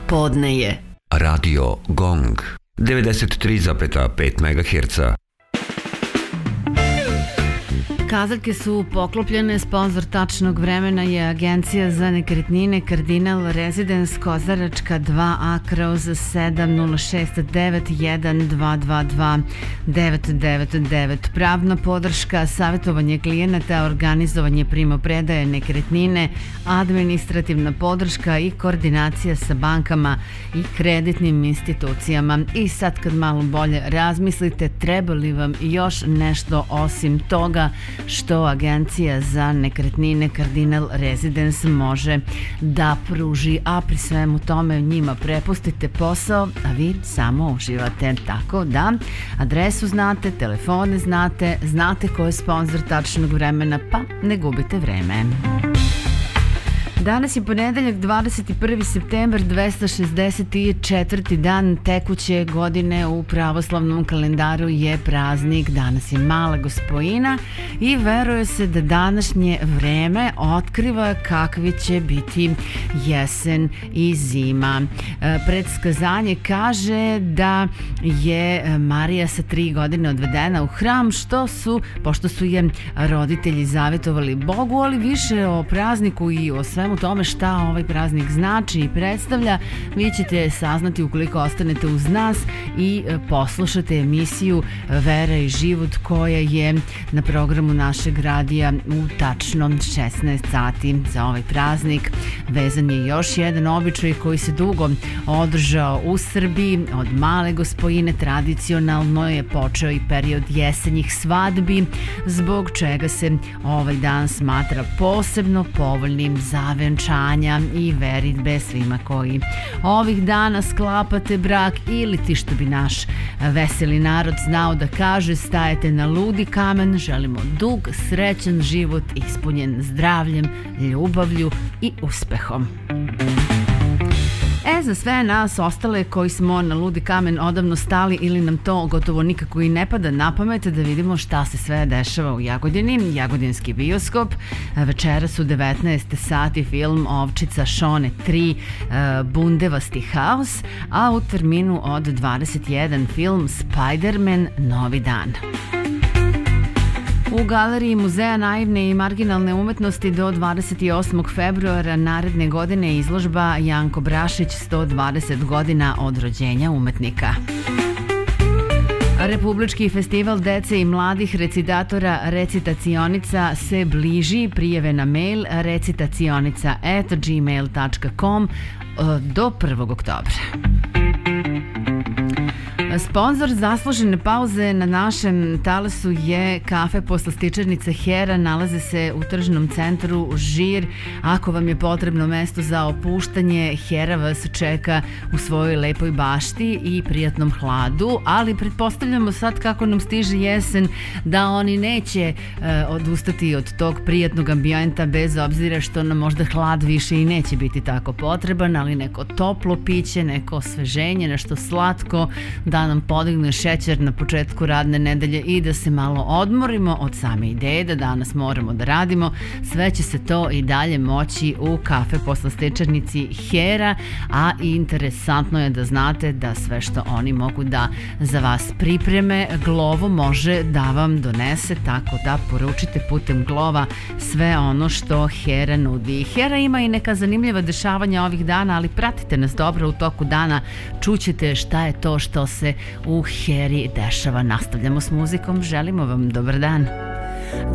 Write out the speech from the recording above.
Podne je Radio Gong 93,5 MHz. Kazaljke su poklopljene, sponzor tačnog vremena je Agencija za nekretnine Kardinal Residence Kozaračka 2A/70691222999. Pravna podrška, savjetovanje klijenata, organizovanje primopredaje nekretnine, administrativna podrška i koordinacija sa bankama i kreditnim institucijama. I sad kad malo bolje razmislite, treba li vam još nešto osim toga što Agencija za nekretnine Kardinal Residence može da pruži, a pri svemu tome njima prepustite posao, a vi samo uživate. Tako da, adresu znate, telefone znate, znate ko je sponzor tačnog vremena, pa ne gubite vreme. Danas je ponedeljak, 21. septembar, 264. dan tekuće godine u pravoslavnom kalendaru je praznik. Danas je Mala Gospojina i veruje se da današnje vreme otkriva kakvi će biti jesen i zima. Predskazanje kaže da je Marija sa 3 godine odvedena u hram, pošto su je roditelji zavjetovali Bogu, ali više o prazniku i o svemu tome šta ovaj praznik znači i predstavlja vi ćete saznati ukoliko ostanete uz nas i poslušate emisiju Vera i život koja je na programu našeg radija u tačno 16 sati. Za ovaj praznik vezan je još jedan običaj koji se dugo održao u Srbiji. Od Male Gospojine tradicionalno je počeo i period jesenjih svadbi, zbog čega se ovaj dan smatra posebno povoljnim za venčanja i veritbe svima koji ovih dana sklapate brak ili ti, što bi naš veseli narod znao da kaže, stajete na ludi kamen. Želimo dug, srećan život ispunjen zdravljem, ljubavlju i uspehom. Za sve nas ostale koji smo na ludi kamen odavno stali ili nam to gotovo nikako i ne pada na pamet, da vidimo šta se sve dešava u Jagodini. Jagodinski bioskop. Večeras u 19 sati film Ovčica Šone 3 Bundevasti haos, a u terminu od 21 film Spider-Man Novi dan. U Galeriji Muzeja naivne i marginalne umetnosti do 28. februara naredne godine izložba Janko Brašić 120 godina od rođenja umetnika. Republički festival dece i mladih recitatora Recitacionika se bliži. Prijave na mail recitacionika@gmail.com do 1. oktobra. Sponzor zaslužene pauze na našem talasu je kafe poslastičarnica Hera. Nalaze se u tržnom centru Žir. Ako vam je potrebno mesto za opuštanje, Hera vas čeka u svojoj lepoj bašti i prijatnom hladu, ali pretpostavljamo sad kako nam stiže jesen da oni neće odustati od tog prijatnog ambijenta, bez obzira što nam možda hlad više i neće biti tako potreban, ali neko toplo piće, neko osveženje, nešto slatko da nam podigne šećer na početku radne nedelje i da se malo odmorimo od same ideje da danas moramo da radimo. Sve će se to i dalje moći u kafe poslastičarnici Hera, a interesantno je da znate da sve što oni mogu da za vas pripreme, Glovo može da vam donese, tako da poručite putem Glova sve ono što Hera nudi. Hera ima i neka zanimljiva dešavanja ovih dana, ali pratite nas dobro u toku dana, čućete šta je to što se u Heri dešava. Nastavljamo s muzikom, želimo vam dobar dan.